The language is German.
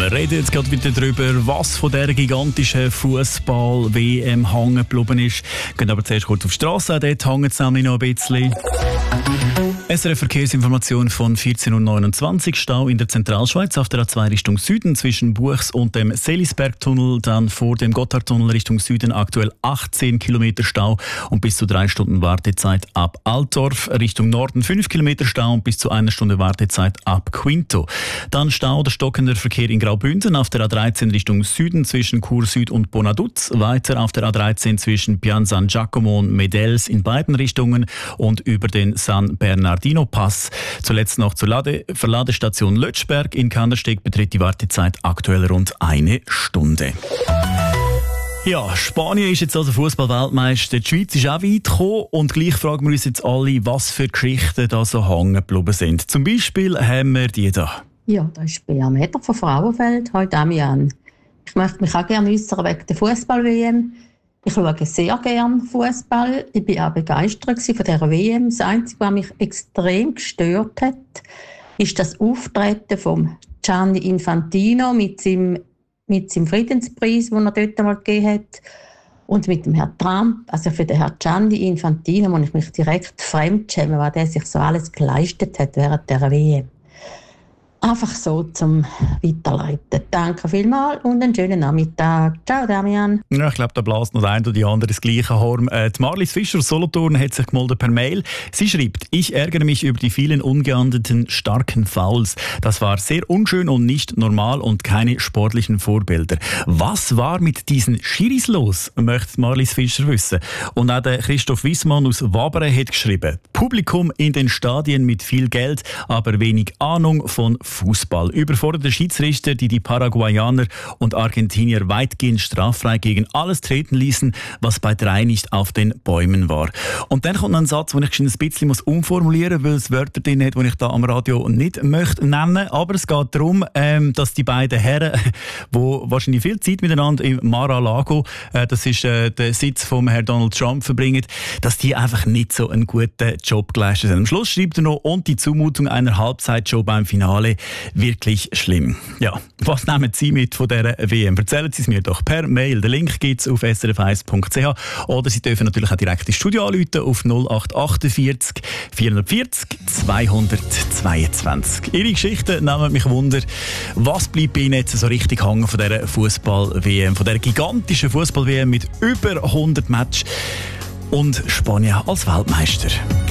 Wir reden jetzt gerade wieder darüber, was von dieser gigantischen Fußball-WM hängen geblieben ist. Wir gehen aber zuerst kurz auf die Strasse, dort hängt es nämlich noch ein bisschen. SRF Verkehrsinformation von 14.29 Uhr. Stau in der Zentralschweiz auf der A2 Richtung Süden zwischen Buchs und dem Selisbergtunnel, dann vor dem Gotthardtunnel Richtung Süden aktuell 18 Kilometer Stau und bis zu 3 Stunden Wartezeit ab Altdorf. Richtung Norden 5 Kilometer Stau und bis zu 1 Stunde Wartezeit ab Quinto. Dann Stau oder stockender Verkehr in Graubünden auf der A13 Richtung Süden zwischen Chur Süd und Bonaduz. Weiter auf der A13 zwischen Pian San Giacomo und Medels in beiden Richtungen und über den San Bernardino Pass. Zuletzt noch zur Verladestation Lötschberg in Kandersteg beträgt die Wartezeit aktuell rund 1 Stunde. Ja, Spanien ist jetzt also Fußball-Weltmeister. Die Schweiz ist auch weit gekommen und gleich fragen wir uns jetzt alle, was für Geschichten da so hängen geblieben sind. Zum Beispiel haben wir die da. Ja, da ist Bea Meter von Frauenfeld. Hallo Damian. Ich möchte mich auch gerne äußern wegen der Fußball-WM. Ich schaue sehr gerne Fußball. Ich war auch begeistert von dieser WM. Das Einzige, was mich extrem gestört hat, ist das Auftreten von Gianni Infantino mit seinem Friedenspreis, den er dort einmal gegeben hat. Und mit dem Herrn Trump. Also für den Herrn Gianni Infantino muss ich mich direkt fremdschämen, weil der sich so alles geleistet hat während dieser WM. Einfach so zum Weiterleiten. Danke vielmals und einen schönen Nachmittag. Ciao, Damian. Ja, ich glaube, da bläst noch der eine oder die andere das gleiche Horn. Die Marlies Fischer aus Solothurn hat sich gemeldet per Mail. Sie schreibt: Ich ärgere mich über die vielen ungeahndeten starken Fouls. Das war sehr unschön und nicht normal und keine sportlichen Vorbilder. Was war mit diesen Schiris los, möchte Marlies Fischer wissen. Und auch der Christoph Wissmann aus Wabere hat geschrieben: Publikum in den Stadien mit viel Geld, aber wenig Ahnung von Fußball. Überforderte Schiedsrichter, die Paraguayaner und Argentinier weitgehend straffrei gegen alles treten ließen, was bei 3 nicht auf den Bäumen war. Und dann kommt noch ein Satz, den ich ein bisschen umformulieren muss, weil es Wörter drin hat, die ich da am Radio nicht möchte nennen. Aber es geht darum, dass die beiden Herren, die wahrscheinlich viel Zeit miteinander im Mar-a-Lago, das ist der Sitz vom Herrn Donald Trump, verbringen, dass die einfach nicht so einen guten Job geleistet haben. Am Schluss schreibt er noch: Und die Zumutung einer Halbzeitshow beim Finale wirklich schlimm. Ja, was nehmen Sie mit von dieser WM? Erzählen Sie es mir doch per Mail. Den Link gibt es auf srf1.ch oder Sie dürfen natürlich auch direkt ins Studio anrufen auf 0848 440 222. Ihre Geschichten nehmen mich Wunder. Was bleibt bei Ihnen jetzt so richtig hängen von dieser Fußball-WM, von dieser gigantischen Fußball-WM mit über 100 Matches und Spanien als Weltmeister?